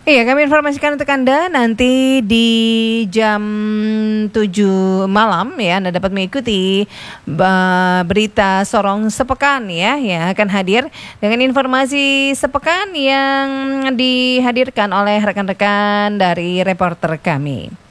Iya, kami informasikan untuk Anda nanti di jam 7 malam ya, Anda dapat mengikuti berita Sorong Sepekan ya, yang akan hadir dengan informasi sepekan yang dihadirkan oleh rekan-rekan dari reporter kami.